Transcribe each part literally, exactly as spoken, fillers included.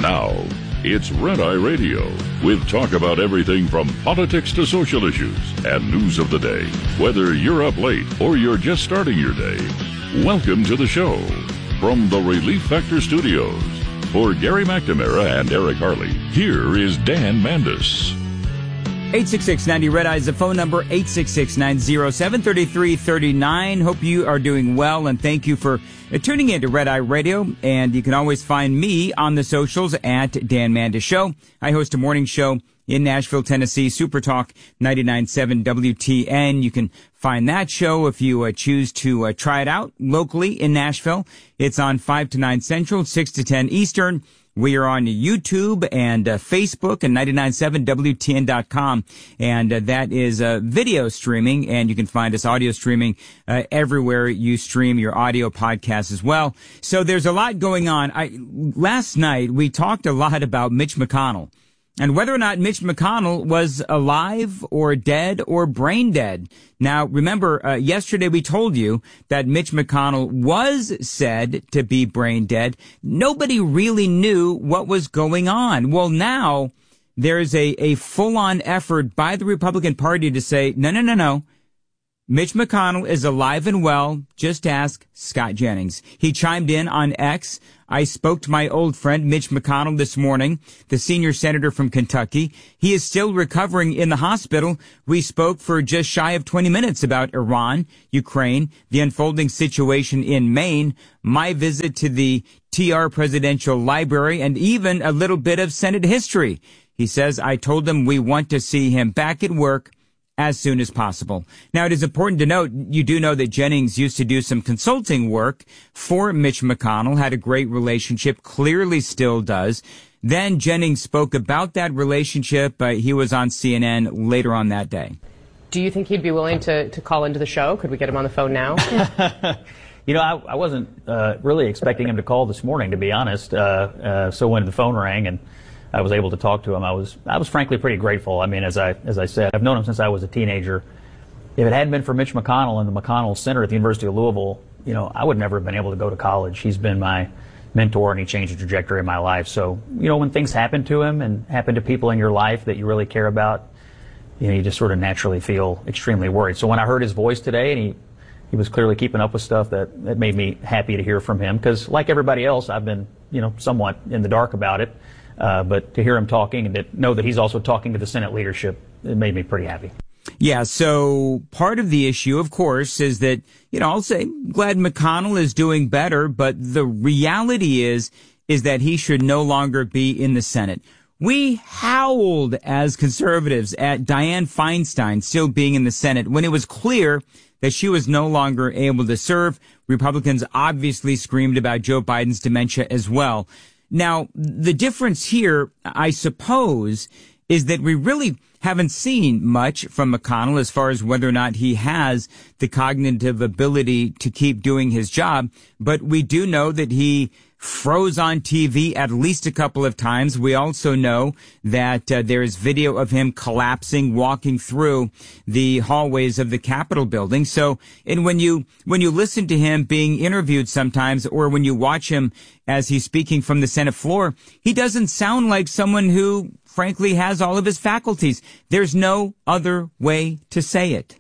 Now, it's Red Eye Radio, with talk about everything from politics to social issues and news of the day. Whether you're up late or you're just starting your day, welcome to the show. From the Relief Factor Studios, for Gary McNamara and Eric Harley, here is Dan Mandis. eight six six, ninety Red Eye is the phone number, eight six six, nine zero seven, three three three nine. Hope you are doing well, and thank you for uh, tuning in to Red Eye Radio. And you can always find me on the socials at Dan Mandis Show. I host a morning show in Nashville, Tennessee, Super Talk ninety-nine point seven W T N. You can find that show if you uh, choose to uh, try it out locally in Nashville. It's on five to nine Central, six to ten Eastern. We are on YouTube and uh, Facebook and ninety-nine point seven W T N dot com, and uh, that is uh, video streaming, and you can find us audio streaming uh, everywhere you stream your audio podcasts as well. So there's a lot going on. I, last night, we talked a lot about Mitch McConnell and whether or not Mitch McConnell was alive or dead or brain dead. Now, remember, uh, yesterday we told you that Mitch McConnell was said to be brain dead. Nobody really knew what was going on. Well, now there's a, a full-on effort by the Republican Party to say, no, no, no, no. Mitch McConnell is alive and well. Just ask Scott Jennings. He chimed in on X. I spoke to my old friend Mitch McConnell this morning, the senior senator from Kentucky. He is still recovering in the hospital. We spoke for just shy of twenty minutes about Iran, Ukraine, the unfolding situation in Maine, my visit to the T R Presidential Library, and even a little bit of Senate history. He says, I told him we want to see him back at work as soon as possible. Now, it is important to note, you do know that Jennings used to do some consulting work for Mitch McConnell, had a great relationship, clearly still does. Then Jennings spoke about that relationship. Uh, he was on C N N later on that day. Do you think he'd be willing to, to call into the show? Could we get him on the phone now? You know, I, I wasn't uh, really expecting him to call this morning, to be honest. Uh, uh, so when the phone rang and I was able to talk to him, I was I was frankly pretty grateful. I mean, as I as I said, I've known him since I was a teenager. If it hadn't been for Mitch McConnell and the McConnell Center at the University of Louisville, you know, I would never have been able to go to college. He's been my mentor, and he changed the trajectory of my life. So, you know, when things happen to him and happen to people in your life that you really care about, you know, you just sort of naturally feel extremely worried. So when I heard his voice today, and he he was clearly keeping up with stuff, that that made me happy to hear from him, because like everybody else, I've been, you know, somewhat in the dark about it. Uh, but to hear him talking and to know that he's also talking to the Senate leadership, it made me pretty happy. Yeah, so part of the issue, of course, is that, you know, I'll say, glad McConnell is doing better, but the reality is, is that he should no longer be in the Senate. We howled as conservatives at Dianne Feinstein still being in the Senate when it was clear that she was no longer able to serve. Republicans obviously screamed about Joe Biden's dementia as well. Now, the difference here, I suppose, is that we really haven't seen much from McConnell as far as whether or not he has the cognitive ability to keep doing his job. But we do know that he froze on T V at least a couple of times. We also know that uh, there is video of him collapsing, walking through the hallways of the Capitol building. So, and when you, when you listen to him being interviewed sometimes, or when you watch him as he's speaking from the Senate floor, he doesn't sound like someone who, frankly, has all of his faculties. There's no other way to say it.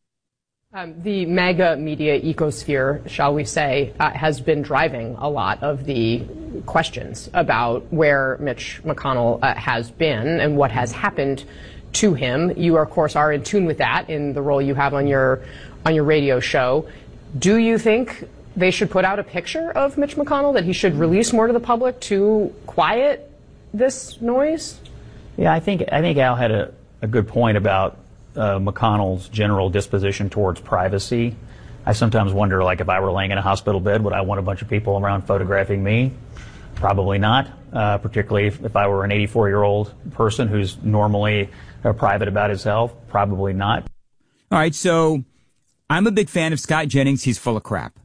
Um, the MAGA media ecosphere, shall we say, uh, has been driving a lot of the questions about where Mitch McConnell uh, has been and what has happened to him. You, of course, are in tune with that in the role you have on your on your radio show. Do you think they should put out a picture of Mitch McConnell, that he should release more to the public to quiet this noise? Yeah, I think I think Al had a, a good point about Uh, McConnell's general disposition towards privacy. I sometimes wonder, like, if I were laying in a hospital bed, would I want a bunch of people around photographing me? Probably not, uh, particularly if, if I were an eighty-four-year-old person who's normally uh, private about his health. Probably not. All right, so I'm a big fan of Scott Jennings. He's full of crap.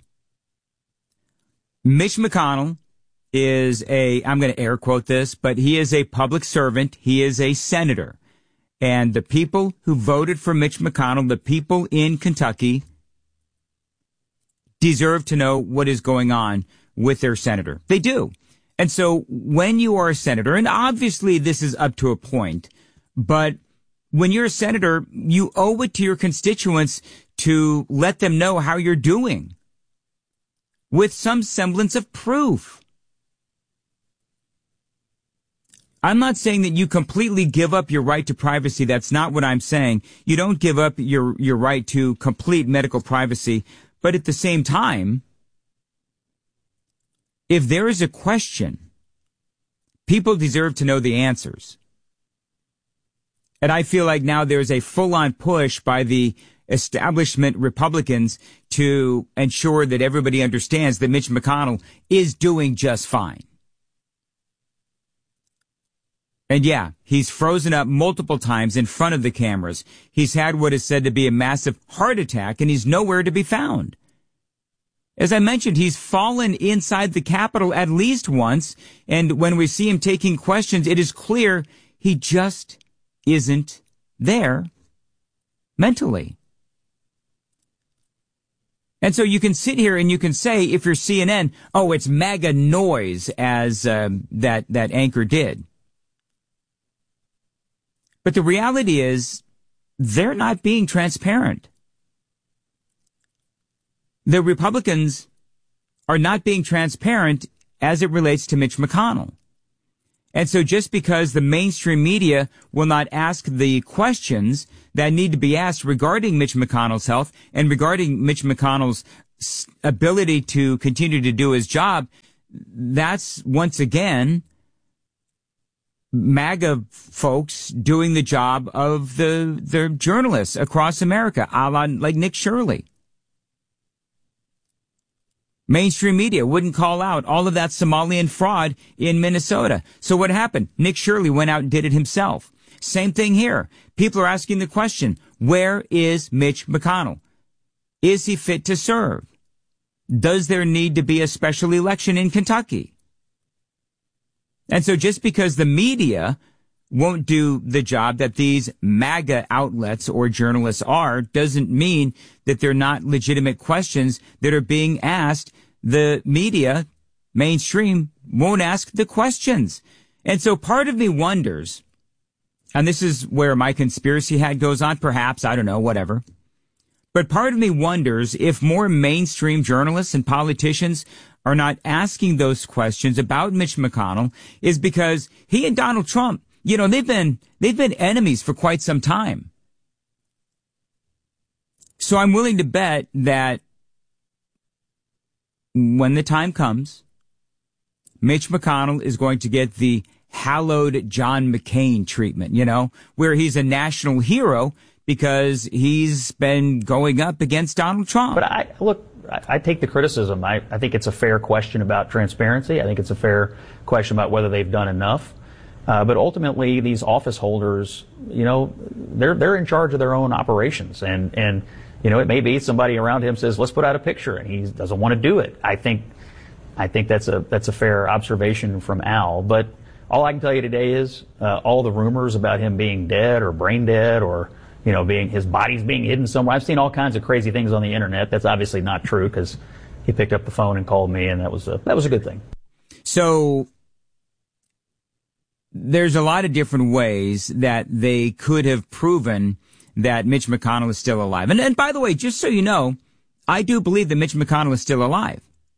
Mitch McConnell is a, I'm going to air quote this, but he is a public servant. He is a senator. And the people who voted for Mitch McConnell, the people in Kentucky, deserve to know what is going on with their senator. They do. And so when you are a senator, and obviously this is up to a point, but when you're a senator, you owe it to your constituents to let them know how you're doing with some semblance of proof. I'm not saying that you completely give up your right to privacy. That's not what I'm saying. You don't give up your, your right to complete medical privacy. But at the same time, if there is a question, people deserve to know the answers. And I feel like now there's a full-on push by the establishment Republicans to ensure that everybody understands that Mitch McConnell is doing just fine. And yeah, he's frozen up multiple times in front of the cameras. He's had what is said to be a massive heart attack, and he's nowhere to be found. As I mentioned, he's fallen inside the Capitol at least once, and when we see him taking questions, it is clear he just isn't there mentally. And so you can sit here and you can say, if you're C N N, oh, it's MAGA noise, as um, that, that anchor did. But the reality is, they're not being transparent. The Republicans are not being transparent as it relates to Mitch McConnell. And so just because the mainstream media will not ask the questions that need to be asked regarding Mitch McConnell's health and regarding Mitch McConnell's ability to continue to do his job, that's once again MAGA folks doing the job of the, the journalists across America, a la like Nick Shirley. Mainstream media wouldn't call out all of that Somalian fraud in Minnesota. So what happened? Nick Shirley went out and did it himself. Same thing here. People are asking the question, where is Mitch McConnell? Is he fit to serve? Does there need to be a special election in Kentucky? And so just because the media won't do the job that these MAGA outlets or journalists are, doesn't mean that they're not legitimate questions that are being asked. The media, mainstream, won't ask the questions. And so part of me wonders, and this is where my conspiracy hat goes on, perhaps, I don't know, whatever. But part of me wonders if more mainstream journalists and politicians are not asking those questions about Mitch McConnell is because he and Donald Trump, you know, they've been, they've been enemies for quite some time. So I'm willing to bet that when the time comes, Mitch McConnell is going to get the hallowed John McCain treatment, you know, where he's a national hero because he's been going up against Donald Trump. But I, look, I take the criticism. I, I think it's a fair question about transparency. I think it's a fair question about whether they've done enough. Uh, but ultimately, these office holders, you know, they're they're in charge of their own operations. And, and you know, it may be somebody around him says, let's put out a picture, and he doesn't want to do it. I think I think that's a that's a fair observation from Al. But all I can tell you today is uh, all the rumors about him being dead or brain dead or, you know, being his body's being hidden somewhere. I've seen all kinds of crazy things on the internet. That's obviously not true because he picked up the phone and called me, and that was a, that was a good thing. So there's a lot of different ways that they could have proven that Mitch McConnell is still alive. And, and by the way, just so you know, I do believe that Mitch McConnell is still alive.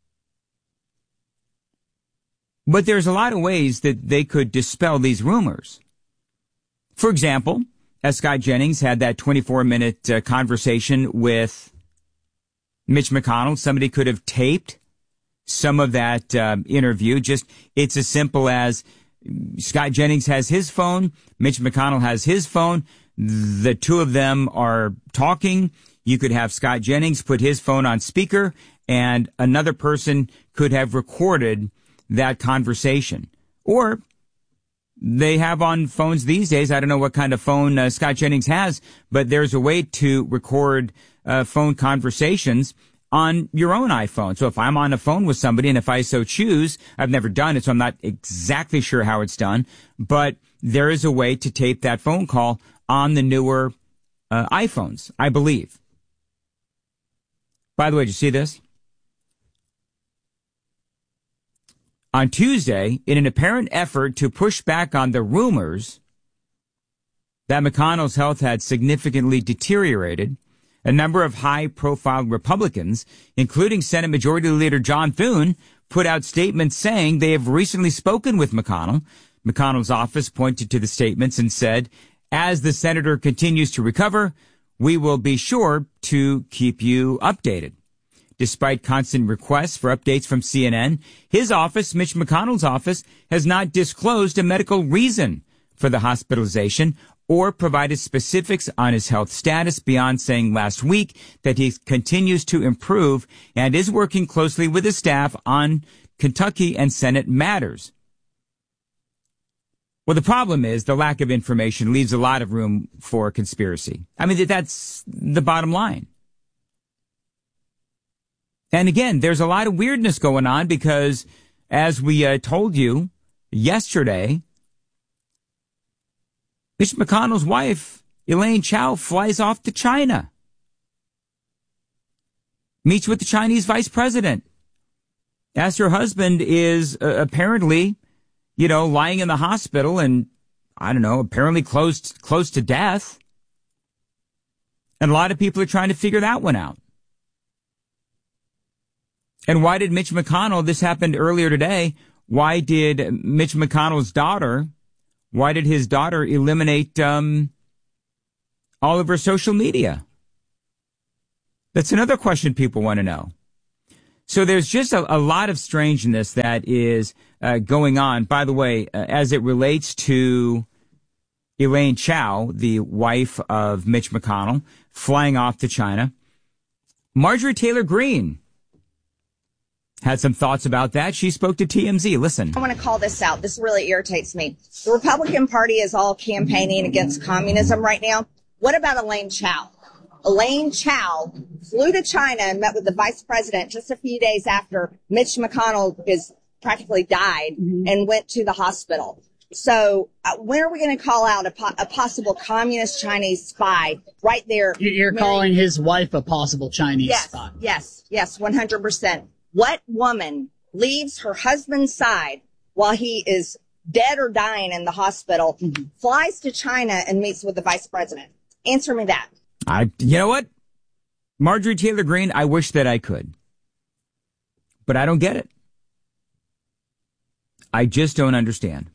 But there's a lot of ways that they could dispel these rumors. For example, as Scott Jennings had that twenty-four minute uh, conversation with Mitch McConnell, somebody could have taped some of that uh, interview. Just, it's as simple as Scott Jennings has his phone, Mitch McConnell has his phone, the two of them are talking. You could have Scott Jennings put his phone on speaker, and another person could have recorded that conversation. Or they have on phones these days, I don't know what kind of phone uh, Scott Jennings has, but there's a way to record uh, phone conversations on your own iPhone. So if I'm on a phone with somebody, and if I so choose, I've never done it, so I'm not exactly sure how it's done, but there is a way to tape that phone call on the newer uh, iPhones, I believe. By the way, did you see this? On Tuesday, in an apparent effort to push back on the rumors that McConnell's health had significantly deteriorated, a number of high-profile Republicans, including Senate Majority Leader John Thune, put out statements saying they have recently spoken with McConnell. McConnell's office pointed to the statements and said, as the senator continues to recover, we will be sure to keep you updated. Despite constant requests for updates from C N N, his office, Mitch McConnell's office, has not disclosed a medical reason for the hospitalization or provided specifics on his health status beyond saying last week that he continues to improve and is working closely with his staff on Kentucky and Senate matters. Well, the problem is the lack of information leaves a lot of room for conspiracy. I mean, that's the bottom line. And again, there's a lot of weirdness going on because, as we uh, told you yesterday, Mitch McConnell's wife, Elaine Chao, flies off to China, meets with the Chinese vice president, as her husband is uh, apparently, you know, lying in the hospital and, I don't know, apparently close, close to death. And a lot of people are trying to figure that one out. And why did Mitch McConnell, this happened earlier today, why did Mitch McConnell's daughter, why did his daughter eliminate um, all of her social media? That's another question people want to know. So there's just a, a lot of strangeness that is uh, going on. By the way, uh, as it relates to Elaine Chao, the wife of Mitch McConnell, flying off to China, Marjorie Taylor Greene had some thoughts about that. She spoke to T M Z. Listen. I want to call this out. This really irritates me. The Republican Party is all campaigning against communism right now. What about Elaine Chao? Elaine Chao flew to China and met with the vice president just a few days after Mitch McConnell is practically died mm-hmm. and went to the hospital. So uh, when are we going to call out a, po- a possible communist Chinese spy right there? You're calling his wife a possible Chinese yes, spy. Yes, yes, one hundred percent. What woman leaves her husband's side while he is dead or dying in the hospital, mm-hmm. flies to China and meets with the vice president? Answer me that. I, you know what? Marjorie Taylor Greene, I wish that I could. But I don't get it. I just don't understand.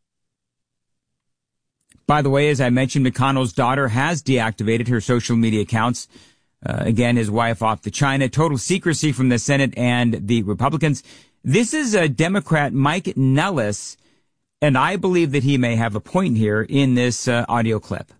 By the way, as I mentioned, McConnell's daughter has deactivated her social media accounts. Uh, again, his wife off to China. Total secrecy from the Senate and the Republicans. This is a Democrat, Mike Nellis, and I believe that he may have a point here in this uh, audio clip.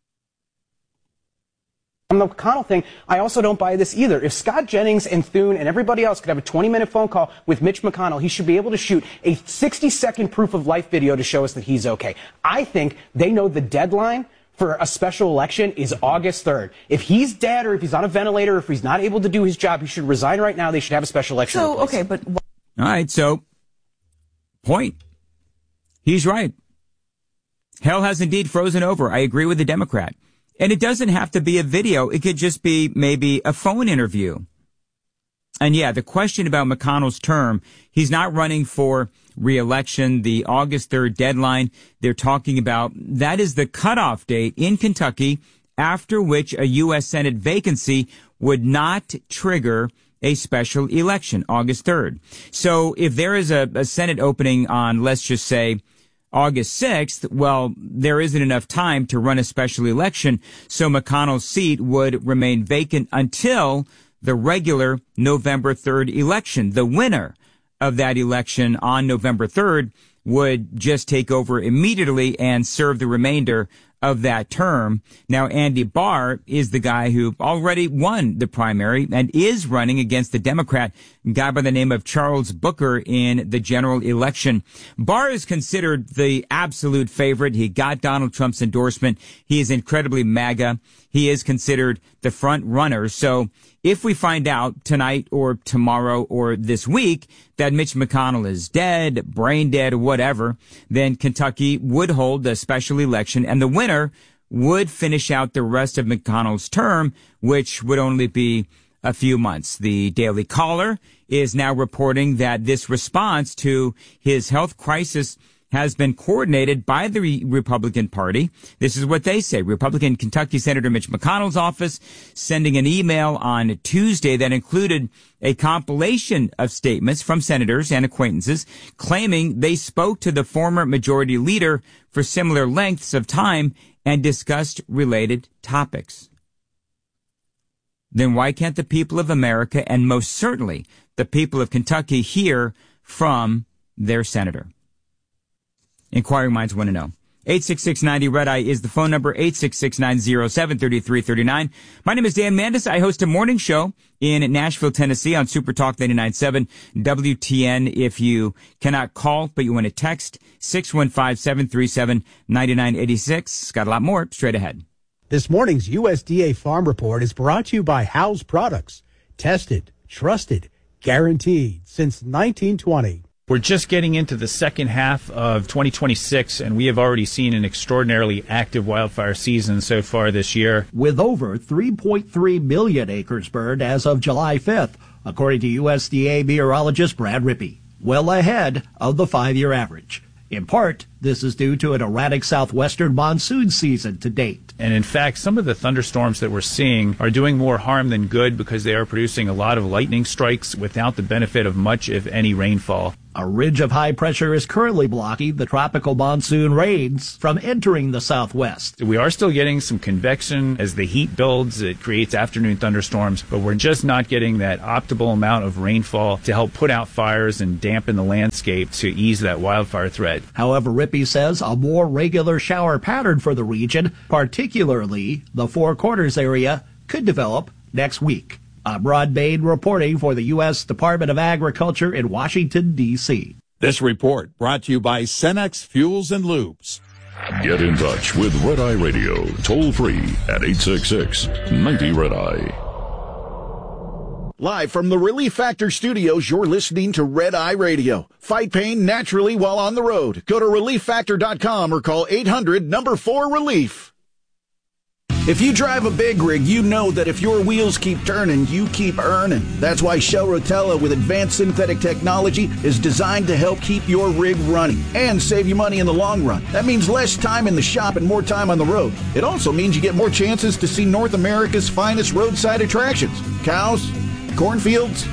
On the McConnell thing, I also don't buy this either. If Scott Jennings and Thune and everybody else could have a twenty-minute phone call with Mitch McConnell, he should be able to shoot a sixty-second proof of life video to show us that he's okay. I think they know the deadline for a special election is August third. If he's dead or if he's on a ventilator, or if he's not able to do his job, he should resign right now. They should have a special election. So, okay, but... All right, so, point. He's right. Hell has indeed frozen over. I agree with the Democrat. And it doesn't have to be a video. It could just be maybe a phone interview. And yeah, the question about McConnell's term, he's not running for re-election. The August third deadline they're talking about, that is the cutoff date in Kentucky after which a U S Senate vacancy would not trigger a special election, August third. So if there is a, a Senate opening on, let's just say, August sixth, well, there isn't enough time to run a special election, so McConnell's seat would remain vacant until the regular November third election. The winner of that election on November third would just take over immediately and serve the remainder of that term. Now, Andy Barr is the guy who already won the primary and is running against the Democrat guy by the name of Charles Booker in the general election. Barr is considered the absolute favorite. He got Donald Trump's endorsement. He is incredibly MAGA. He is considered the front runner. So if we find out tonight or tomorrow or this week that Mitch McConnell is dead, brain dead, or whatever, then Kentucky would hold a special election and the winner would finish out the rest of McConnell's term, which would only be a few months. The Daily Caller is now reporting that this response to his health crisis has been coordinated by the Re- Republican Party. This is what they say. Republican Kentucky Senator Mitch McConnell's office sending an email on Tuesday that included a compilation of statements from senators and acquaintances claiming they spoke to the former majority leader for similar lengths of time and discussed related topics. Then why can't the people of America, and most certainly the people of Kentucky, hear from their senator? Inquiring minds want to know. eight six six ninety Red Eye is the phone number, eight six six, nine zero seven, three three three nine. My name is Dan Mandis. I host a morning show in Nashville, Tennessee on Super Talk ninety-nine point seven W T N. If you cannot call, but you want to text, six one five, seven three seven, nine nine eight six. Got a lot more straight ahead. This morning's U S D A Farm Report is brought to you by House Products. Tested, trusted, guaranteed since nineteen twenty. We're just getting into the second half of twenty twenty-six, and we have already seen an extraordinarily active wildfire season so far this year. With over three point three million acres burned as of July fifth, according to U S D A meteorologist Brad Rippey, well ahead of the five-year average. In part, this is due to an erratic southwestern monsoon season to date. And in fact, some of the thunderstorms that we're seeing are doing more harm than good because they are producing a lot of lightning strikes without the benefit of much, if any, rainfall. A ridge of high pressure is currently blocking the tropical monsoon rains from entering the southwest. We are still getting some convection as the heat builds. It creates afternoon thunderstorms, but we're just not getting that optimal amount of rainfall to help put out fires and dampen the landscape to ease that wildfire threat. However, Rippey says a more regular shower pattern for the region, particularly the Four Corners area, could develop next week. I'm Rod Bain reporting for the U S Department of Agriculture in Washington, D C This report brought to you by Cenex Fuels and Lubes. Get in touch with Red Eye Radio, toll free at eight six six, ninety Red Eye. Live from the Relief Factor studios, you're listening to Red Eye Radio. Fight pain naturally while on the road. Go to relief factor dot com or call eight hundred, number four, relief. If you drive a big rig, you know that if your wheels keep turning, you keep earning. That's why Shell Rotella with advanced synthetic technology is designed to help keep your rig running and save you money in the long run. That means less time in the shop and more time on the road. It also means you get more chances to see North America's finest roadside attractions. Cows, cornfields,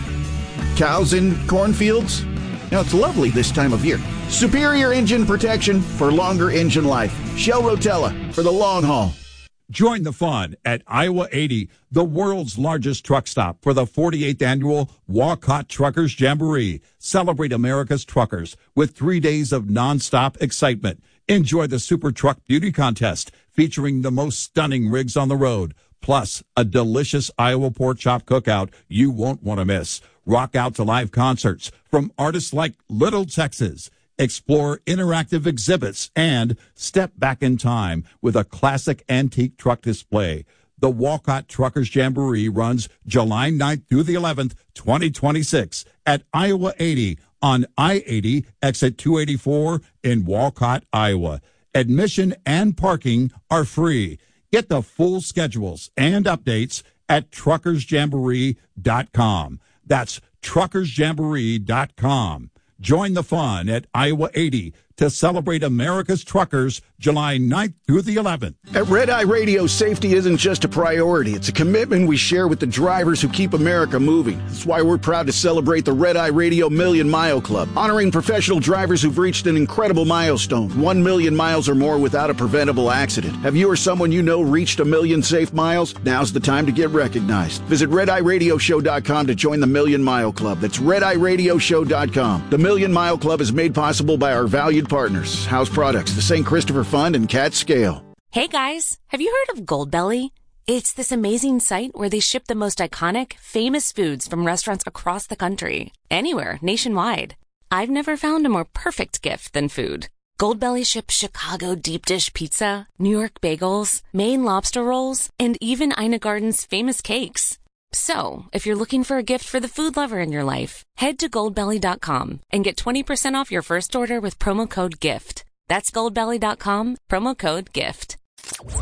cows in cornfields. Now, it's lovely this time of year. Superior engine protection for longer engine life. Shell Rotella for the long haul. Join the fun at Iowa eighty, the world's largest truck stop for the forty-eighth annual Walcott Truckers Jamboree. Celebrate America's truckers with three days of nonstop excitement. Enjoy the Super Truck Beauty Contest featuring the most stunning rigs on the road, plus a delicious Iowa pork chop cookout you won't want to miss. Rock out to live concerts from artists like Little Texas. Explore interactive exhibits and step back in time with a classic antique truck display. The Walcott Truckers Jamboree runs July ninth through the eleventh, twenty twenty-six at Iowa eighty on I eighty, exit two eighty-four in Walcott, Iowa. Admission and parking are free. Get the full schedules and updates at truckers jamboree dot com. That's truckers jamboree dot com. Join the fun at Iowa eighty to celebrate America's truckers July ninth through the eleventh. At Red Eye Radio, safety isn't just a priority. It's a commitment we share with the drivers who keep America moving. That's why we're proud to celebrate the Red Eye Radio Million Mile Club, honoring professional drivers who've reached an incredible milestone, one million miles or more without a preventable accident. Have you or someone you know reached a million safe miles? Now's the time to get recognized. Visit red eye radio show dot com to join the Million Mile Club. That's red eye radio show dot com. The Million Mile Club is made possible by our valued partners, House Products, the Saint Christopher Fund, and Cat Scale. Hey guys, have you heard of Goldbelly? It's this amazing site where they ship the most iconic, famous foods from restaurants across the country, anywhere, nationwide. I've never found a more perfect gift than food. Goldbelly ships Chicago deep dish pizza, New York bagels, Maine lobster rolls, and even Ina Garden's famous cakes. So, if you're looking for a gift for the food lover in your life, head to goldbelly dot com and get twenty percent off your first order with promo code GIFT. That's goldbelly dot com, promo code GIFT.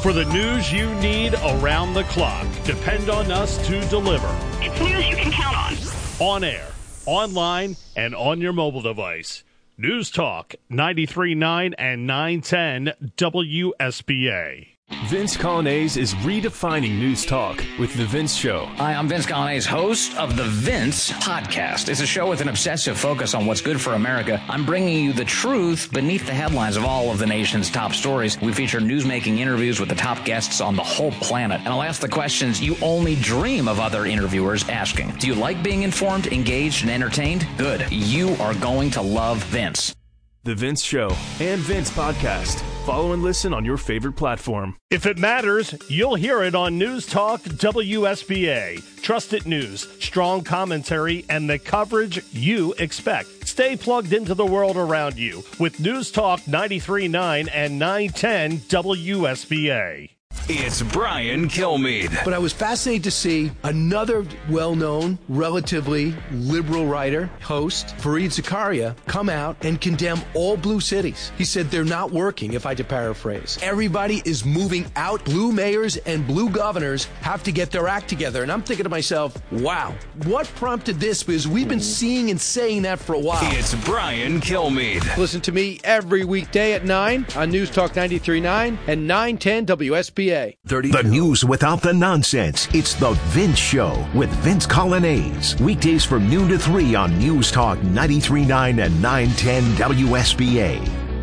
For the news you need around the clock, depend on us to deliver. It's news you can count on. On air, online, and on your mobile device. News Talk ninety-three point nine and nine ten W S B A. Vince Colonnese is redefining news talk with The Vince Show. Hi, I'm Vince Colonnese, host of The Vince Podcast. It's a show with an obsessive focus on what's good for America. I'm bringing you the truth beneath the headlines of all of the nation's top stories. We feature newsmaking interviews with the top guests on the whole planet. And I'll ask the questions you only dream of other interviewers asking. Do you like being informed, engaged, and entertained? Good. You are going to love Vince. The Vince Show and Vince Podcast. Follow and listen on your favorite platform. If it matters, you'll hear it on News Talk W S B A. Trusted news, strong commentary, and the coverage you expect. Stay plugged into the world around you with News Talk ninety-three point nine and nine ten W S B A. It's Brian Kilmeade. But I was fascinated to see another well-known, relatively liberal writer, host, Fareed Zakaria, come out and condemn all blue cities. He said they're not working, if I to paraphrase. Everybody is moving out. Blue mayors and blue governors have to get their act together. And I'm thinking to myself, wow, what prompted this? Because we've been seeing and saying that for a while. It's Brian Kilmeade. Listen to me every weekday at nine on News Talk ninety-three point nine and nine ten W S B A. The news without the nonsense. It's The Vince Show with Vince Colonnese. Weekdays from noon to three on News Talk ninety-three point nine and nine ten W S B A.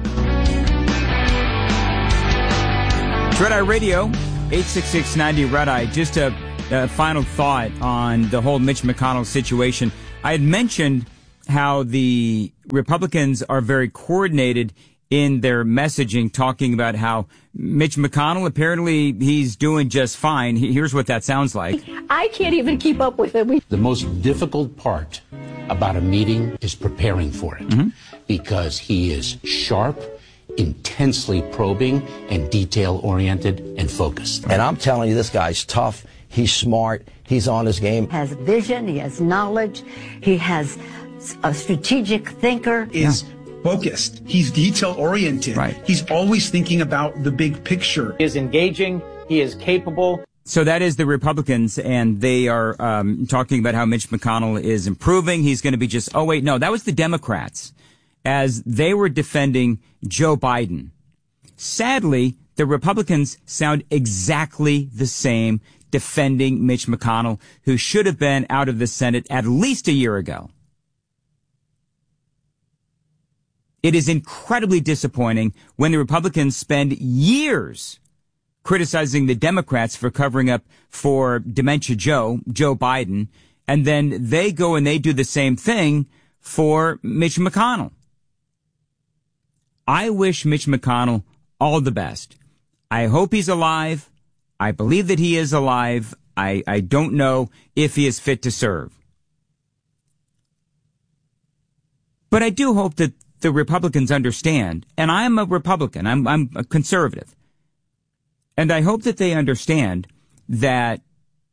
Red Eye Radio, eight six six ninety Red Eye. Just a, a final thought on the whole Mitch McConnell situation. I had mentioned how the Republicans are very coordinated in their messaging, talking about how Mitch McConnell, apparently he's doing just fine. Here's what that sounds like. I can't even keep up with it. The most difficult part about a meeting is preparing for it, mm-hmm. because he is sharp, intensely probing, and detail-oriented and focused. And I'm telling you, this guy's tough. He's smart. He's on his game. He has vision. He has knowledge. He has a strategic thinker. Is yeah. focused. He's detail-oriented. Right. He's always thinking about the big picture. He is engaging. He is capable. So that is the Republicans, and they are um, talking about how Mitch McConnell is improving. He's going to be just, oh, wait, no, that was the Democrats as they were defending Joe Biden. Sadly, the Republicans sound exactly the same defending Mitch McConnell, who should have been out of the Senate at least a year ago. It is incredibly disappointing when the Republicans spend years criticizing the Democrats for covering up for Dementia Joe, Joe Biden, and then they go and they do the same thing for Mitch McConnell. I wish Mitch McConnell all the best. I hope he's alive. I believe that he is alive. I, I don't know if he is fit to serve. But I do hope that the Republicans understand, and I'm a Republican, I'm, I'm a conservative, and I hope that they understand that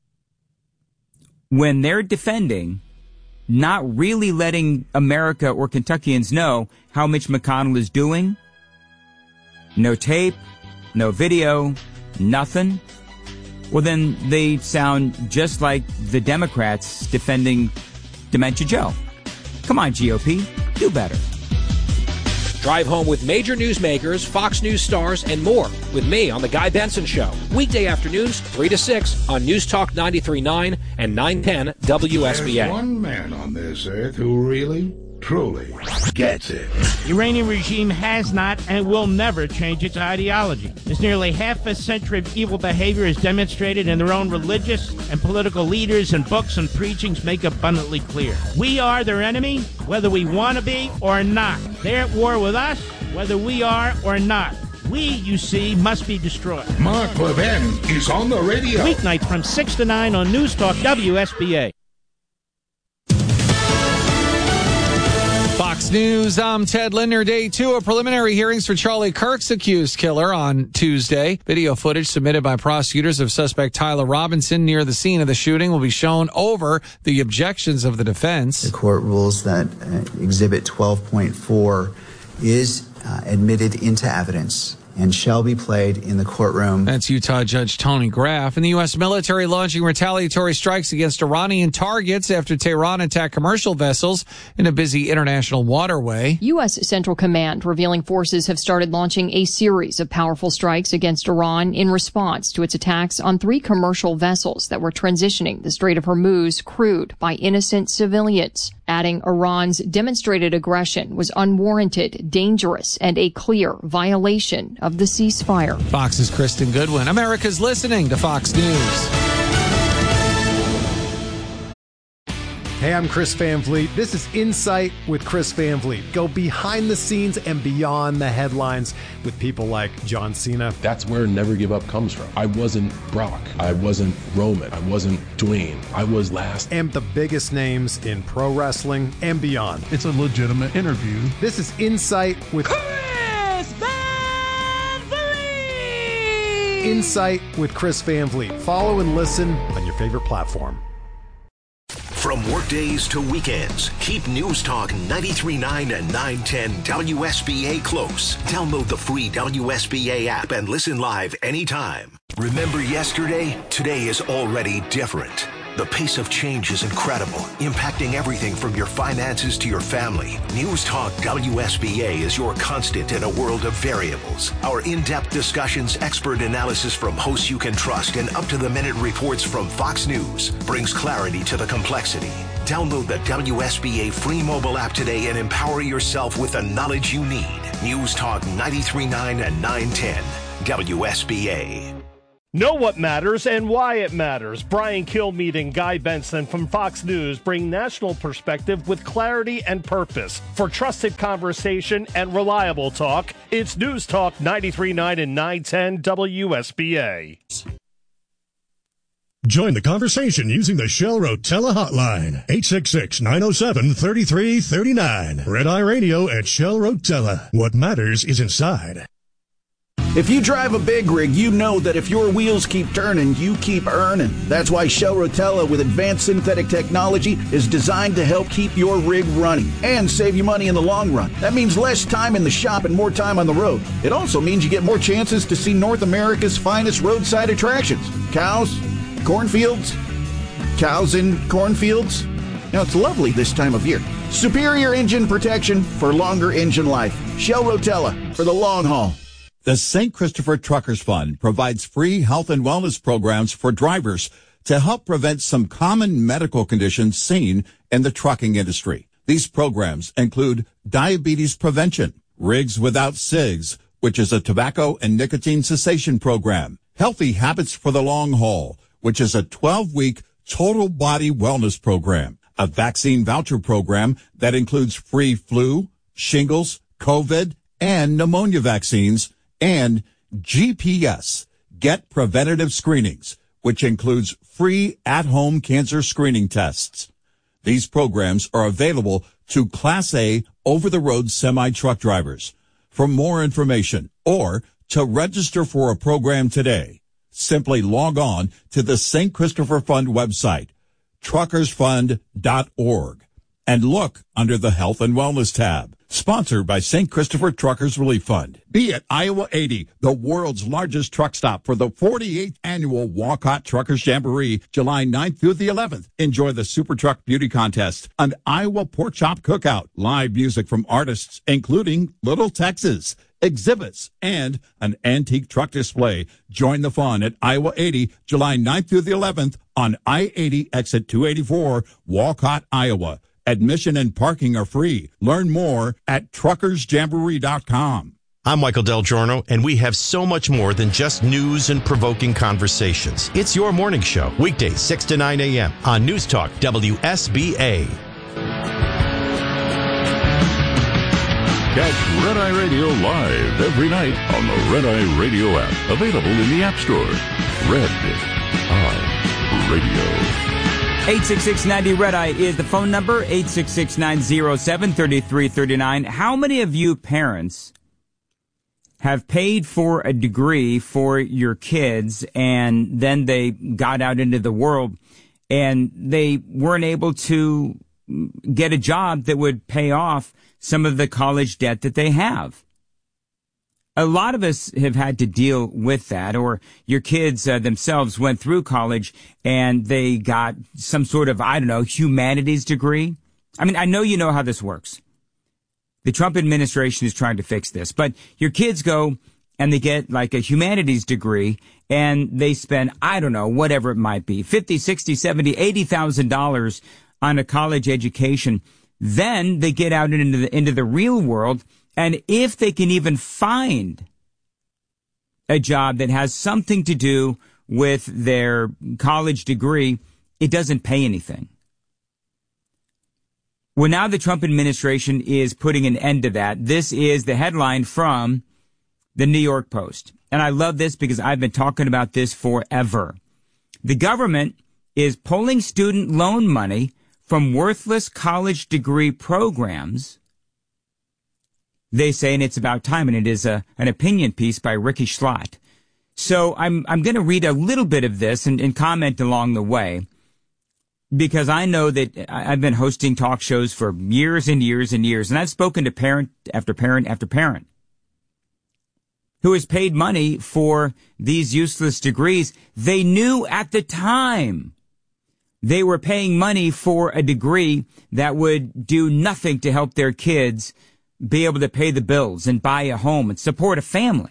when they're defending, not really letting America or Kentuckians know how Mitch McConnell is doing, no tape, no video, nothing, well then they sound just like the Democrats defending Dementia Joe. Come on, G O P, do better. Drive home with major newsmakers, Fox News stars, and more with me on The Guy Benson Show. Weekday afternoons, three to six on News Talk ninety-three point nine and nine ten W S B A. There's one man on this earth who really, truly gets it. The Iranian regime has not and will never change its ideology. As nearly half a century of evil behavior is demonstrated in their own religious and political leaders and books and preachings make abundantly clear. We are their enemy, whether we want to be or not. They're at war with us, whether we are or not. We, you see, must be destroyed. Mark Levin is on the radio. Weeknights from six to nine on News Talk W S B A. Fox News, I'm Ted Linder. Day two of preliminary hearings for Charlie Kirk's accused killer on Tuesday. Video footage submitted by prosecutors of suspect Tyler Robinson near the scene of the shooting will be shown over the objections of the defense. The court rules that uh, Exhibit twelve point four is uh, admitted into evidence and shall be played in the courtroom. That's Utah Judge Tony Graff. And the U S military launching retaliatory strikes against Iranian targets after Tehran attacked commercial vessels in a busy international waterway. U S Central Command revealing forces have started launching a series of powerful strikes against Iran in response to its attacks on three commercial vessels that were transitioning the Strait of Hormuz crewed by innocent civilians, adding Iran's demonstrated aggression was unwarranted, dangerous, and a clear violation of the ceasefire. Fox's Kristen Goodwin. America's listening to Fox News. Hey, I'm Chris Van Vliet. This is Insight with Chris Van Vliet. Go behind the scenes and beyond the headlines with people like John Cena. That's where Never Give Up comes from. I wasn't Brock. I wasn't Roman. I wasn't Dwayne. I was last. And the biggest names in pro wrestling and beyond. It's a legitimate interview. This is Insight with Chris Van Vliet. Insight with Chris Van Vliet. Follow and listen on your favorite platform. From workdays to weekends, keep News Talk ninety-three point nine and nine ten W S B A close. Download the free W S B A app and listen live anytime. Remember yesterday? Today is already different. The pace of change is incredible, impacting everything from your finances to your family. News Talk W S B A is your constant in a world of variables. Our in-depth discussions, expert analysis from hosts you can trust, and up-to-the-minute reports from Fox News brings clarity to the complexity. Download the W S B A free mobile app today and empower yourself with the knowledge you need. News Talk ninety-three point nine and nine ten W S B A. Know what matters and why it matters. Brian Kilmeade and Guy Benson from Fox News bring national perspective with clarity and purpose. For trusted conversation and reliable talk, it's News Talk ninety-three point nine and nine ten W S B A. Join the conversation using the Shell Rotella hotline, eight six six, nine oh seven, three three three nine. Red Eye Radio at Shell Rotella. What matters is inside. If you drive a big rig, you know that if your wheels keep turning, you keep earning. That's why Shell Rotella with advanced synthetic technology is designed to help keep your rig running and save you money in the long run. That means less time in the shop and more time on the road. It also means you get more chances to see North America's finest roadside attractions. Cows, cornfields, cows in cornfields. Now, it's lovely this time of year. Superior engine protection for longer engine life. Shell Rotella for the long haul. The Saint Christopher Truckers Fund provides free health and wellness programs for drivers to help prevent some common medical conditions seen in the trucking industry. These programs include diabetes prevention, Rigs Without Cigs, which is a tobacco and nicotine cessation program, Healthy Habits for the Long Haul, which is a twelve-week total body wellness program, a vaccine voucher program that includes free flu, shingles, COVID, and pneumonia vaccines, and G P S, Get Preventative Screenings, which includes free at-home cancer screening tests. These programs are available to Class A over-the-road semi-truck drivers. For more information or to register for a program today, simply log on to the Saint Christopher Fund website, truckers fund dot org, and look under the Health and Wellness tab. Sponsored by Saint Christopher Truckers Relief Fund. Be at Iowa eighty, the world's largest truck stop for the forty-eighth annual Walcott Truckers Jamboree, July ninth through the eleventh. Enjoy the Super Truck Beauty Contest, an Iowa Pork Chop Cookout, live music from artists including Little Texas, exhibits, and an antique truck display. Join the fun at Iowa eighty, July ninth through the eleventh on I eighty exit two eighty-four, Walcott, Iowa. Admission and parking are free. Learn more at truckers jamboree dot com. I'm Michael Del Giorno, and we have so much more than just news and provoking conversations. It's your morning show, weekdays six to nine a.m. on News Talk W S B A. Catch Red Eye Radio live every night on the Red Eye Radio app, available in the App Store. Red Eye Radio. eight six six, ninety, Red Eye is the phone number, eight six six, nine oh seven, three three three nine. How many of you parents have paid for a degree for your kids and then they got out into the world and they weren't able to get a job that would pay off some of the college debt that they have? A lot of us have had to deal with that, or your kids uh, themselves went through college and they got some sort of, I don't know, humanities degree. I mean, I know you know how this works. The Trump administration is trying to fix this, but your kids go and they get like a humanities degree and they spend, I don't know, whatever it might be, fifty, sixty, seventy, eighty thousand dollars on a college education. Then they get out into the, into the real world. And if they can even find a job that has something to do with their college degree, it doesn't pay anything. Well, now the Trump administration is putting an end to that. This is the headline from the New York Post. And I love this because I've been talking about this forever. The government is pulling student loan money from worthless college degree programs. They say, and it's about time, and it is a, an opinion piece by Ricky Schlott. So I'm I'm going to read a little bit of this and, and comment along the way, because I know that I've been hosting talk shows for years and years and years, and I've spoken to parent after parent after parent who has paid money for these useless degrees. They knew at the time they were paying money for a degree that would do nothing to help their kids be able to pay the bills and buy a home and support a family.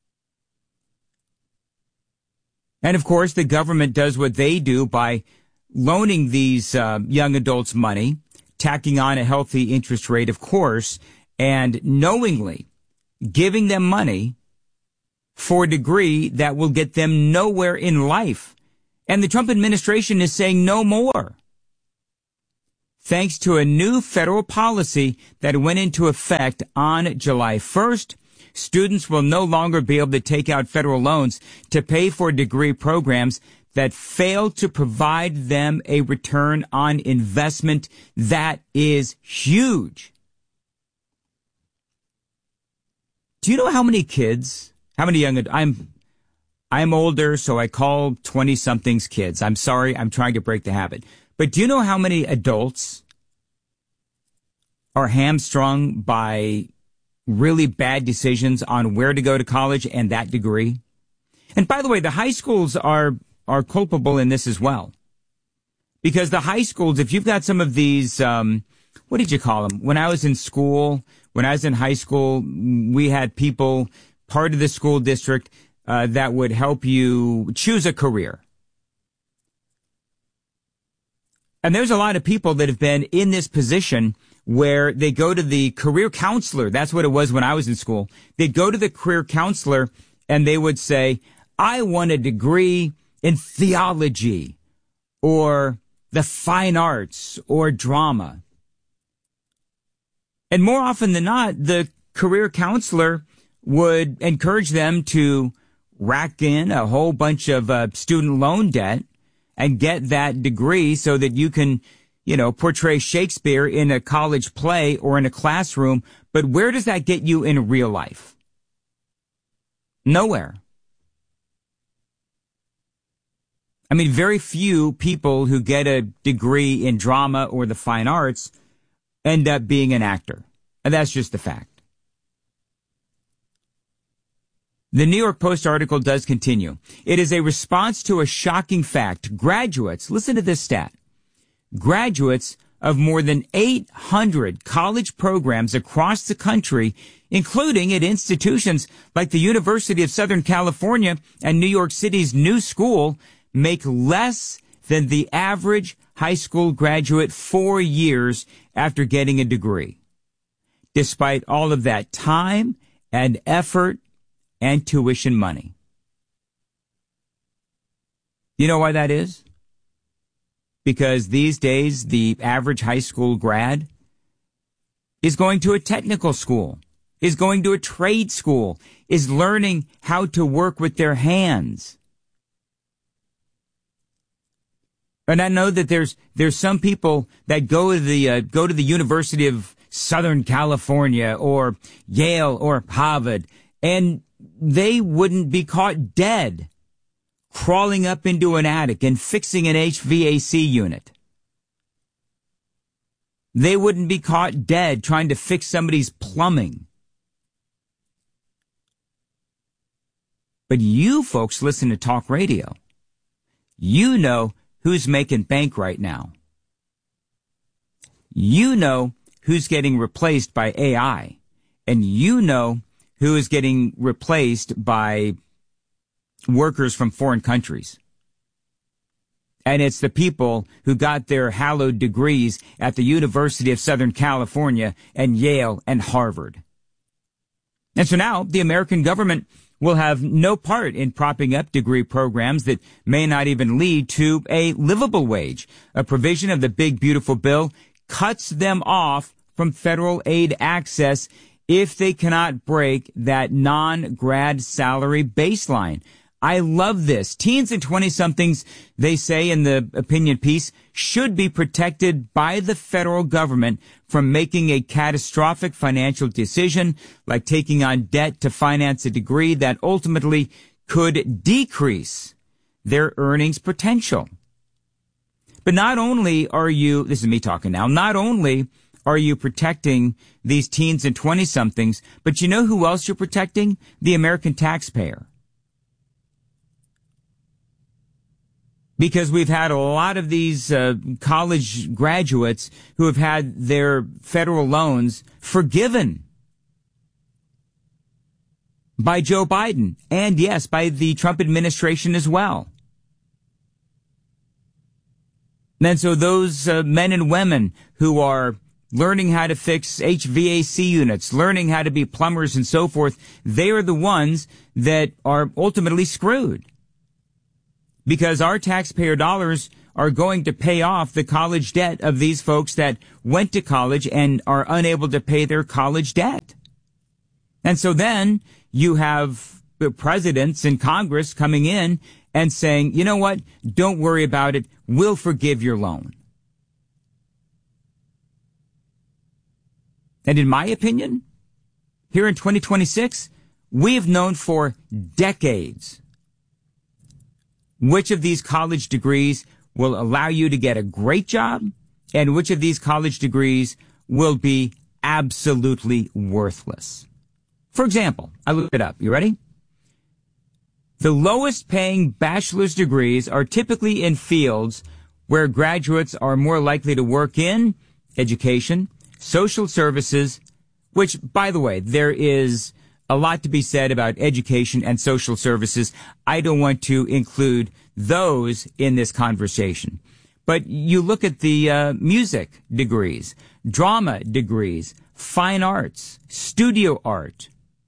And of course, the government does what they do by loaning these uh, young adults money, tacking on a healthy interest rate, of course, and knowingly giving them money for a degree that will get them nowhere in life. And the Trump administration is saying no more. Thanks to a new federal policy that went into effect on July first, students will no longer be able to take out federal loans to pay for degree programs that fail to provide them a return on investment. That is huge. Do you know how many kids, how many young, I'm, I'm older, so I call twenty-somethings kids. I'm sorry, I'm trying to break the habit. But do you know how many adults are hamstrung by really bad decisions on where to go to college and that degree? And by the way, the high schools are are culpable in this as well. Because the high schools, if you've got some of these, um, what did you call them? When I was in school, when I was in high school, we had people, part of the school district, uh, that would help you choose a career. And there's a lot of people that have been in this position where they go to the career counselor. That's what it was when I was in school. They'd go to the career counselor and they would say, I want a degree in theology or the fine arts or drama. And more often than not, the career counselor would encourage them to rack in a whole bunch of uh, student loan debt and get that degree so that you can, you know, portray Shakespeare in a college play or in a classroom. But where does that get you in real life? Nowhere. I mean, very few people who get a degree in drama or the fine arts end up being an actor. And that's just the fact. The New York Post article does continue. It is a response to a shocking fact. Graduates, listen to this stat. Graduates of more than eight hundred college programs across the country, including at institutions like the University of Southern California and New York City's New School, make less than the average high school graduate four years after getting a degree. Despite all of that time and effort and tuition money. You know why that is? Because these days, the average high school grad is going to a technical school, is going to a trade school, is learning how to work with their hands. And I know that there's there's some people that go to the uh, go to the University of Southern California or Yale or Harvard, and they wouldn't be caught dead crawling up into an attic and fixing an H V A C unit. They wouldn't be caught dead trying to fix somebody's plumbing. But you folks listen to talk radio. You know who's making bank right now. You know who's getting replaced by A I. And you know who is getting replaced by workers from foreign countries. And it's the people who got their hallowed degrees at the University of Southern California and Yale and Harvard. And so now the American government will have no part in propping up degree programs that may not even lead to a livable wage. A provision of the big, beautiful bill cuts them off from federal aid access if they cannot break that non-grad salary baseline. I love this. Teens and twenty-somethings, they say in the opinion piece, should be protected by the federal government from making a catastrophic financial decision like taking on debt to finance a degree that ultimately could decrease their earnings potential. But not only are you, this is me talking now, not only are you protecting these teens and twenty-somethings, but you know who else you're protecting? The American taxpayer. Because we've had a lot of these uh, college graduates who have had their federal loans forgiven by Joe Biden and, yes, by the Trump administration as well. And so those uh, men and women who are learning how to fix H V A C units, learning how to be plumbers and so forth, they are the ones that are ultimately screwed. Because our taxpayer dollars are going to pay off the college debt of these folks that went to college and are unable to pay their college debt. And so then you have the presidents in Congress coming in and saying, you know what, don't worry about it, we'll forgive your loan. And in my opinion, here in twenty twenty-six, we have known for decades which of these college degrees will allow you to get a great job and which of these college degrees will be absolutely worthless. For example, I looked it up. You ready? The lowest paying bachelor's degrees are typically in fields where graduates are more likely to work in education, social services, which, by the way, there is a lot to be said about education and social services. I don't want to include those in this conversation. But you look at the uh, music degrees, drama degrees, fine arts, studio art,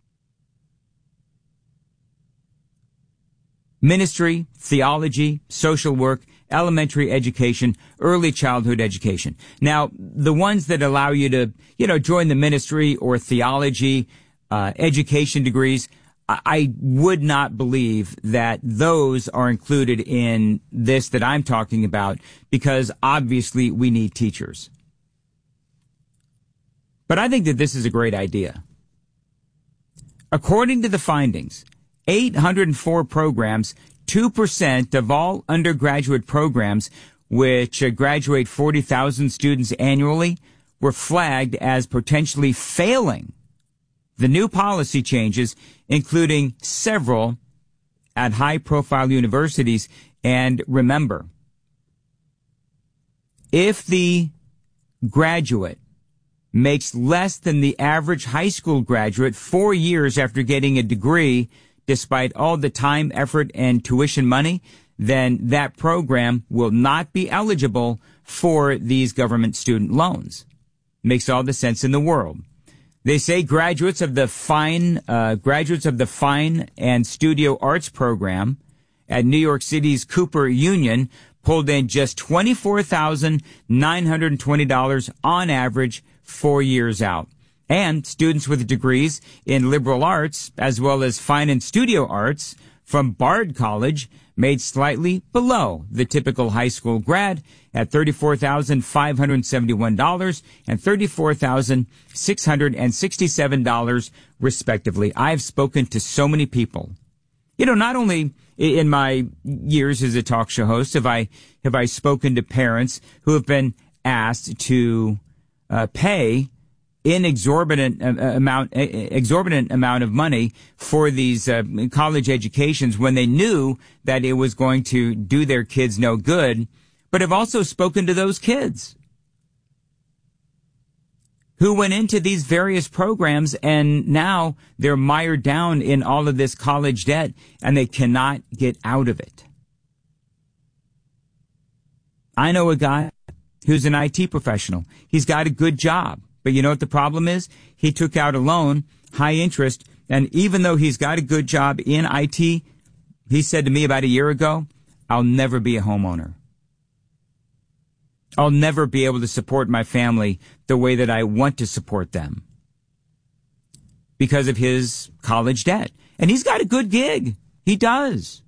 ministry, theology, social work, elementary education, early childhood education. Now, the ones that allow you to, you know, join the ministry or theology, uh, education degrees, I, I would not believe that those are included in this that I'm talking about because obviously we need teachers. But I think that this is a great idea. According to the findings, eight hundred four programs, two percent of all undergraduate programs, which uh, graduate forty thousand students annually, were flagged as potentially failing. The new policy changes, including several at high-profile universities. And remember, if the graduate makes less than the average high school graduate four years after getting a degree, despite all the time, effort, and tuition money, then that program will not be eligible for these government student loans. Makes all the sense in the world. They say graduates of the fine, uh, graduates of the fine and studio arts program at New York City's Cooper Union pulled in just twenty-four thousand nine hundred twenty dollars on average four years out. And students with degrees in liberal arts, as well as fine and studio arts from Bard College, made slightly below the typical high school grad at thirty-four thousand five hundred seventy-one dollars and thirty-four thousand six hundred sixty-seven dollars, respectively. I've spoken to so many people. You know, not only in my years as a talk show host have I, have I spoken to parents who have been asked to uh, pay inexorbitant uh, amount, uh, exorbitant amount of money for these uh, college educations when they knew that it was going to do their kids no good, but have also spoken to those kids who went into these various programs, and now they're mired down in all of this college debt, and they cannot get out of it. I know a guy who's an I T professional. He's got a good job. But you know what the problem is? He took out a loan, high interest, and even though he's got a good job in I T, he said to me about a year ago, I'll never be a homeowner. I'll never be able to support my family the way that I want to support them because of his college debt. And he's got a good gig. He does.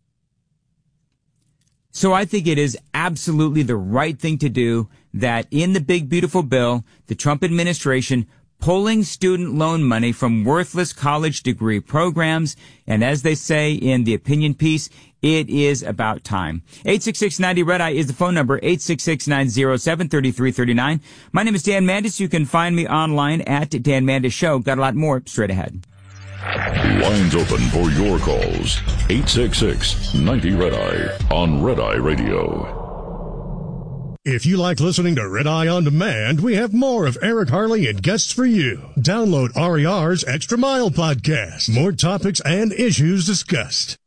So I think it is absolutely the right thing to do that in the big, beautiful bill, the Trump administration pulling student loan money from worthless college degree programs. And as they say in the opinion piece, it is about time. eight six six ninety red eye is the phone number, eight six six nine zero seven three three three nine. My name is Dan Mandis. You can find me online at Dan Mandis Show. Got a lot more straight ahead. Lines open for your calls. eight six six ninety red eye on Red Eye Radio. If you like listening to Red Eye On Demand, we have more of Eric Harley and guests for you. Download R E R's Extra Mile podcast. More topics and issues discussed.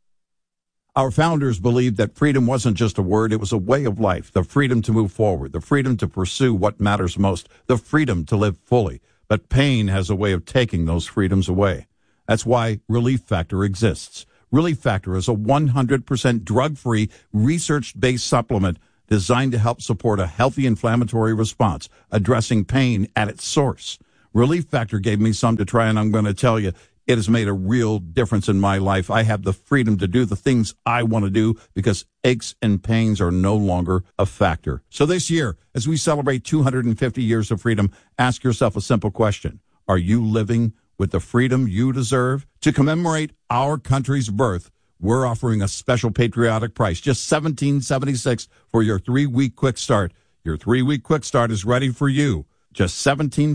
Our founders believed that freedom wasn't just a word, it was a way of life. The freedom to move forward, the freedom to pursue what matters most, the freedom to live fully. But pain has a way of taking those freedoms away. That's why Relief Factor exists. Relief Factor is a one hundred percent drug-free, research-based supplement designed to help support a healthy inflammatory response, addressing pain at its source. Relief Factor gave me some to try, and I'm going to tell you, it has made a real difference in my life. I have the freedom to do the things I want to do because aches and pains are no longer a factor. So this year, as we celebrate two hundred fifty years of freedom, ask yourself a simple question. Are you living with the freedom you deserve? To commemorate our country's birth, we're offering a special patriotic price, just seventeen seventy-six for your three-week quick start. Your three-week quick start is ready for you. Just seventeen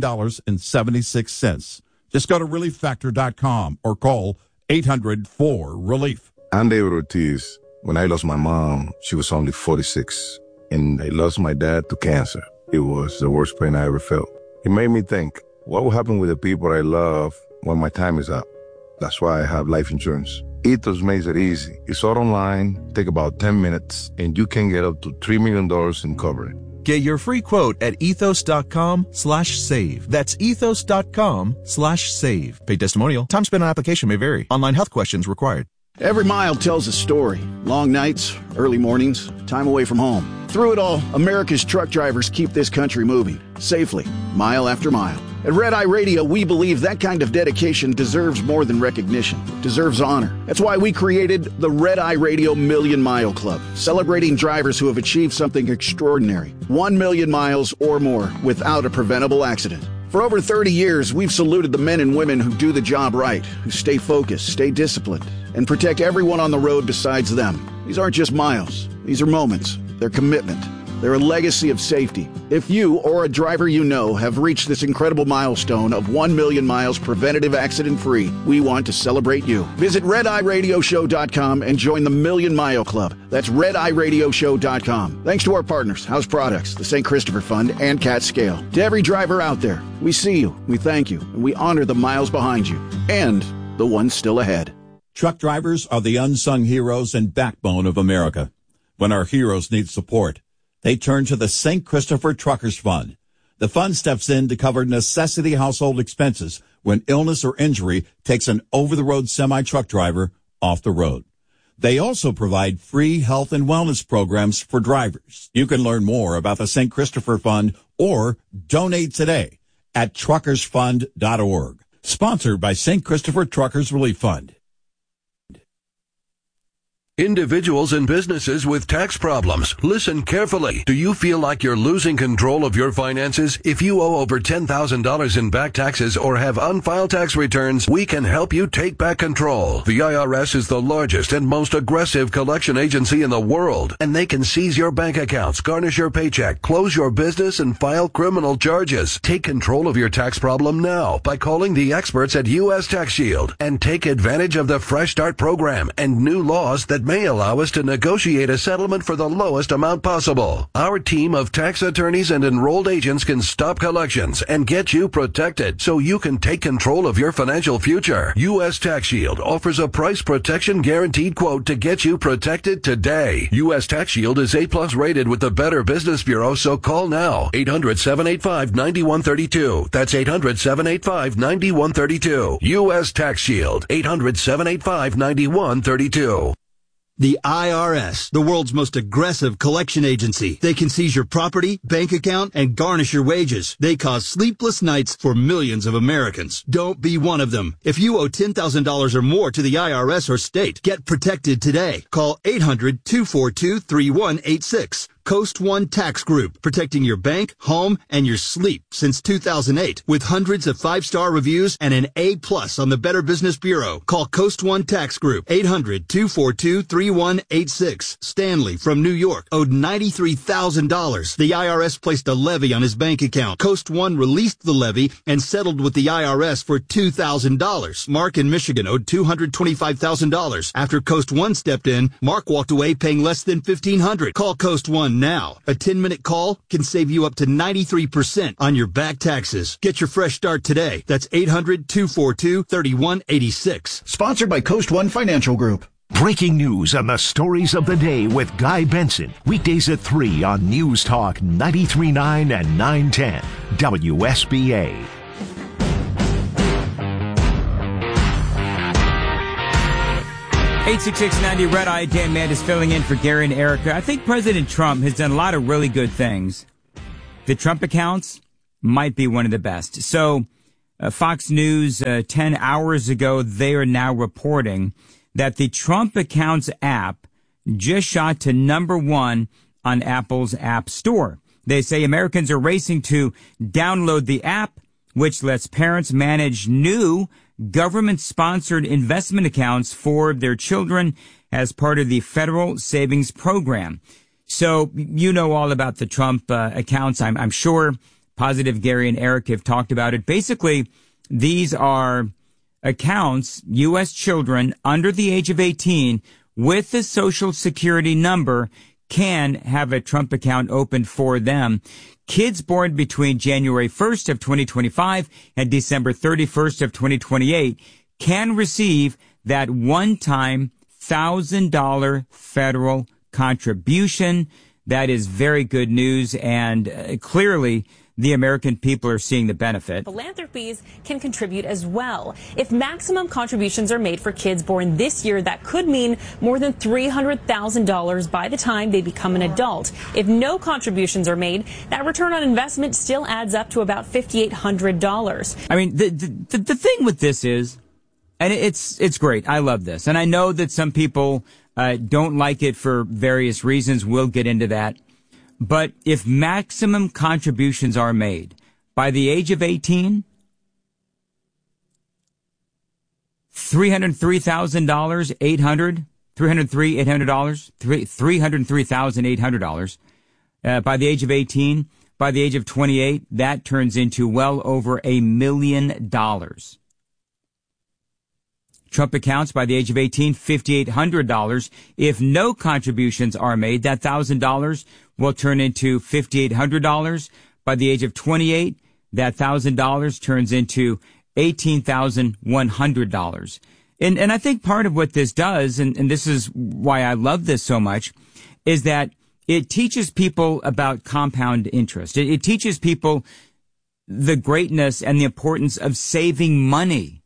seventy-six. Just go to relief factor dot com or call eight hundred four relief. I'm David Ortiz. When I lost my mom, she was only forty-six, and I lost my dad to cancer. It was the worst pain I ever felt. It made me think, what will happen with the people I love when my time is up? That's why I have life insurance. Ethos makes it easy. It's all online, take about ten minutes, and you can get up to three million dollars in coverage. Get your free quote at ethos.com slash save. That's ethos.com slash save. Paid testimonial. Time spent on application may vary. Online health questions required. Every mile tells a story. Long nights, early mornings, time away from home. Through it all, America's truck drivers keep this country moving, safely, mile after mile. At Red Eye Radio, we believe that kind of dedication deserves more than recognition. It deserves honor. That's why we created the Red Eye Radio Million Mile Club, celebrating drivers who have achieved something extraordinary. One million miles or more without a preventable accident. For over thirty years, we've saluted the men and women who do the job right, who stay focused, stay disciplined, and protect everyone on the road besides them. These aren't just miles. These are moments. They're commitment. They're a legacy of safety. If you or a driver you know have reached this incredible milestone of one million miles preventative accident-free, we want to celebrate you. Visit red eye radio show dot com and join the Million Mile Club. That's red eye radio show dot com. Thanks to our partners, House Products, the Saint Christopher Fund, and Cat Scale. To every driver out there, we see you, we thank you, and we honor the miles behind you and the ones still ahead. Truck drivers are the unsung heroes and backbone of America. When our heroes need support, they turn to the Saint Christopher Truckers Fund. The fund steps in to cover necessity household expenses when illness or injury takes an over-the-road semi-truck driver off the road. They also provide free health and wellness programs for drivers. You can learn more about the Saint Christopher Fund or donate today at truckers fund dot org. Sponsored by Saint Christopher Truckers Relief Fund. Individuals and businesses with tax problems, listen carefully. Do you feel like you're losing control of your finances? If you owe over ten thousand dollars in back taxes or have unfiled tax returns, we can help you take back control. The I R S is the largest and most aggressive collection agency in the world, and they can seize your bank accounts, garnish your paycheck, close your business, and file criminal charges. Take control of your tax problem now by calling the experts at U S Tax Shield and take advantage of the Fresh Start program and new laws that may allow us to negotiate a settlement for the lowest amount possible. Our team of tax attorneys and enrolled agents can stop collections and get you protected so you can take control of your financial future. U S Tax Shield offers a price protection guaranteed quote to get you protected today. U S Tax Shield is A plus rated with the Better Business Bureau, so call now. eight hundred, seven eight five, nine one three two. That's eight hundred, seven eight five, nine one three two. U S Tax Shield. eight hundred, seven eight five, nine one three two. The I R S, the world's most aggressive collection agency. They can seize your property, bank account, and garnish your wages. They cause sleepless nights for millions of Americans. Don't be one of them. If you owe ten thousand dollars or more to the I R S or state, get protected today. Call eight hundred, two four two, three one eight six. Coast One Tax Group, protecting your bank, home, and your sleep since two thousand eight. With hundreds of five-star reviews and an A plus on the Better Business Bureau. Call Coast One Tax Group, eight hundred, two four two, three one eight six. Stanley from New York owed ninety-three thousand dollars. The I R S placed a levy on his bank account. Coast One released the levy and settled with the I R S for two thousand dollars. Mark in Michigan owed two hundred twenty-five thousand dollars. After Coast One stepped in, Mark walked away paying less than fifteen hundred dollars. Call Coast One now. A ten-minute call can save you up to ninety-three percent on your back taxes. Get your fresh start today. That's eight hundred, two four two, three one eight six. Sponsored by Coast One Financial Group. Breaking news and the stories of the day with Guy Benson. Weekdays at three on News Talk ninety-three point nine and nine ten W S B A. eight six six, ninety Red Eye. Dan Mandis filling in for Gary and Erica. I think President Trump has done a lot of really good things. The Trump accounts might be one of the best. So uh, Fox News uh, ten hours ago, they are now reporting that the Trump accounts app just shot to number one on Apple's App Store. They say Americans are racing to download the app, which lets parents manage new government-sponsored investment accounts for their children as part of the federal savings program. So you know all about the Trump uh, accounts. I'm, I'm sure Positive Gary and Eric have talked about it. Basically, these are accounts, U S children under the age of eighteen with a Social Security number can have a Trump account opened for them. Kids born between January first of twenty twenty-five and December thirty-first of twenty twenty-eight can receive that one-time one thousand dollars federal contribution. That is very good news, and uh, clearly the American people are seeing the benefit. Philanthropies can contribute as well. If maximum contributions are made for kids born this year, that could mean more than three hundred thousand dollars by the time they become an adult. If no contributions are made, that return on investment still adds up to about five thousand eight hundred dollars. I mean, the, the, the thing with this is, and it's, it's great. I love this. And I know that some people uh, don't like it for various reasons. We'll get into that. But if maximum contributions are made by the age of eighteen, three hundred three thousand eight hundred dollars, three hundred three thousand eight hundred dollars, three hundred three thousand eight hundred dollars, uh, by the age of eighteen, by the age of twenty-eight, that turns into well over a million dollars. Trump accounts by the age of eighteen, five thousand eight hundred dollars. If no contributions are made, that one thousand dollars will turn into five thousand eight hundred dollars. By the age of twenty-eight, that one thousand dollars turns into eighteen thousand one hundred dollars. And, and I think part of what this does, and, and this is why I love this so much, is that it teaches people about compound interest. It, it teaches people the greatness and the importance of saving money.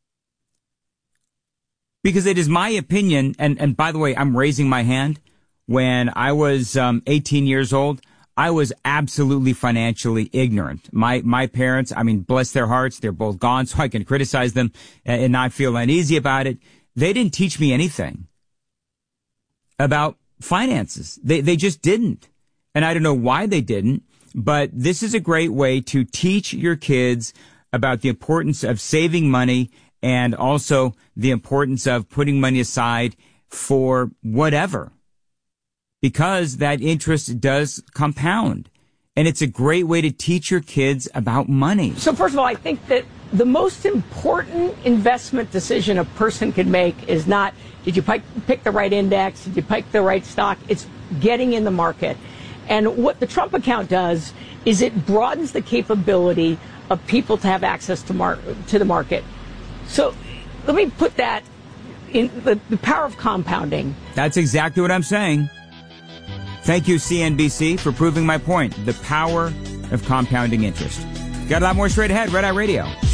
Because it is my opinion, and, and by the way, I'm raising my hand. When I was um, eighteen years old, I was absolutely financially ignorant. My my parents, I mean, bless their hearts, they're both gone, so I can criticize them and not feel uneasy about it. They didn't teach me anything. about finances. They, they just didn't. And I don't know why they didn't, but this is a great way to teach your kids about the importance of saving money and also the importance of putting money aside for whatever, because that interest does compound. And it's a great way to teach your kids about money. So first of all, I think that the most important investment decision a person can make is not, did you pick, pick the right index? Did you pick the right stock? It's getting in the market. And what the Trump account does is it broadens the capability of people to have access to, mar- to the market. So let me put that in the, the power of compounding. That's exactly what I'm saying. Thank you, C N B C, for proving my point. The power of compounding interest. Got a lot more straight ahead. Red Eye Radio.